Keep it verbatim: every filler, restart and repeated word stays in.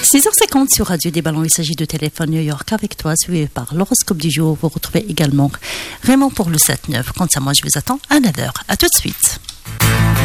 six heures cinquante sur Radio des Ballons, il s'agit de Téléphone New York avec toi, suivi par l'horoscope du jour. Vous retrouvez également Raymond pour le sept neuf. Quant à moi, je vous attends à neuf heures. À tout de suite.